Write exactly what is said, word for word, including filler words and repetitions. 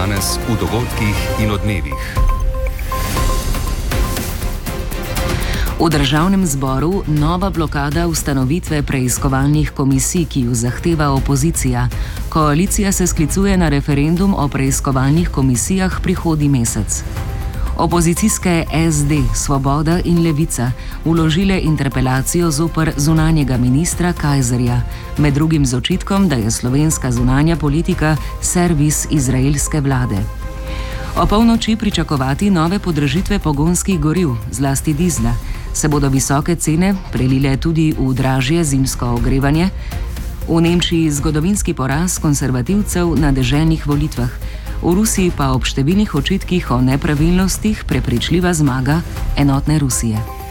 danes v dogodkih in odmevih. V državnem zboru nova blokada ustanovitve preiskovalnih komisij, ki jo zahteva opozicija. Koalicija se sklicuje na referendum o preiskovalnih komisijah prihodnji mesec. Opozicijske S D, Svoboda in Levica vložile interpelacijo zoper zunanjega ministra Kajzerja, med drugim z očitkom, da je slovenska zunanja politika servis izraelske vlade. O polnoči pričakovati nove podražitve pogonskih goriv, zlasti dizla. Se bodo visoke cene prelile tudi v dražje zimsko ogrevanje? V Nemčiji zgodovinski poraz konservativcev na deželnih volitvah. V Rusiji pa ob številnih očitkih o nepravilnostih prepričljiva zmaga enotne Rusije.